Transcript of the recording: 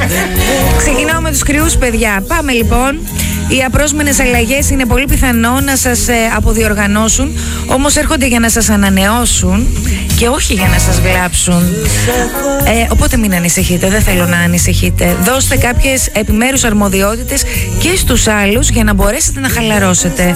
Ξεκινάω με τους κρυούς, παιδιά. Πάμε λοιπόν. Οι απρόσμενες αλλαγές είναι πολύ πιθανό να σας αποδιοργανώσουν, όμως έρχονται για να σας ανανεώσουν και όχι για να σας βλάψουν. Οπότε μην ανησυχείτε, δεν θέλω να ανησυχείτε. Δώστε κάποιες επιμέρους αρμοδιότητες και στους άλλους για να μπορέσετε να χαλαρώσετε.